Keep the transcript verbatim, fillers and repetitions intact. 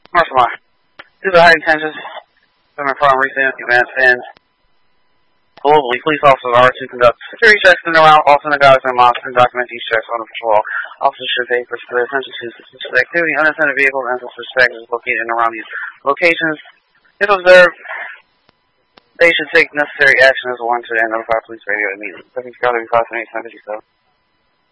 Marshal Line. Due to high intentions, coming from recent events and globally, police officers are to conduct security checks in and around Austin, the guys and monitor and document these checks on the patrol. Officers should pay particular attention to suspicious activity, unattended vehicles, and suspects located in and around these locations. If observed, they should take necessary action as warranted and notify police radio immediately. Seven Chicago, five seven eight, seven fifty-seven.